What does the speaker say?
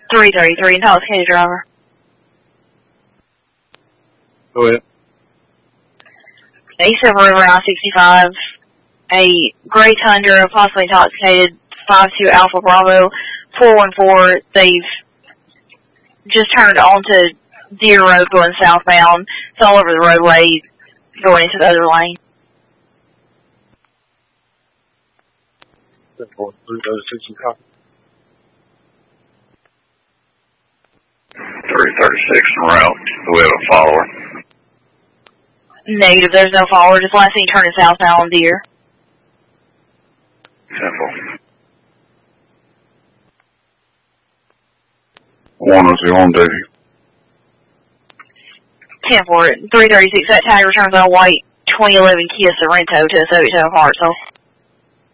333, intoxicated driver. Go ahead. East of River I-65, a gray Tundra, possibly intoxicated, 52 Alpha Bravo, 414. They've just turned onto Deer Road going southbound. It's all over the roadway going into the other lane. 336 copy. 336 en route. Do we have a follower? Negative, there's no follower. Just last thing turning southbound on Deer. Simple. 101 duty. 10-4, 336, that tag returns on a white 2011 Kia Sorento to a 77 Hartselle.